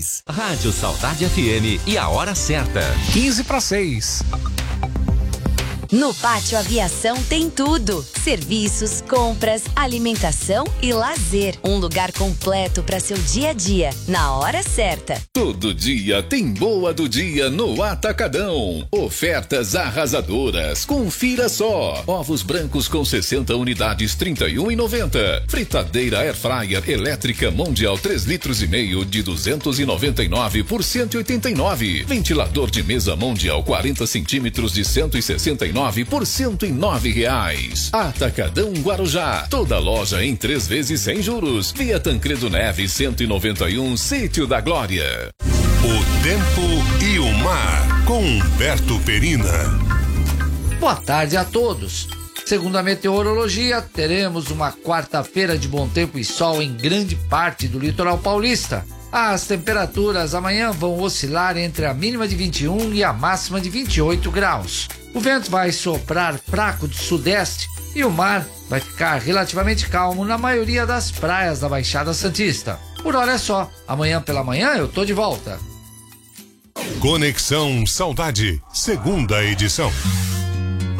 Rádio Saudade FM e a hora certa. 5:45. No Pátio Aviação tem tudo: serviços, compras, alimentação e lazer. Um lugar completo para seu dia a dia, na hora certa. Todo dia tem boa do dia no Atacadão. Ofertas arrasadoras. Confira só. Ovos brancos com 60 unidades, R$ 31,90. Fritadeira Air Fryer elétrica Mundial 3,5 litros de 299 por 189. Ventilador de mesa Mundial 40 centímetros de 169 por R$ 109. Atacadão Guarujá. Toda loja em 3 vezes sem juros. Via Tancredo Neves 191, Sítio da Glória. O tempo e o mar com Humberto Perina. Boa tarde a todos. Segundo a meteorologia, teremos uma quarta-feira de bom tempo e sol em grande parte do litoral paulista. As temperaturas amanhã vão oscilar entre a mínima de 21 e a máxima de 28 graus. O vento vai soprar fraco do sudeste e o mar vai ficar relativamente calmo na maioria das praias da Baixada Santista. Por hora é só. Amanhã pela manhã eu tô de volta. Conexão Saudade, segunda edição.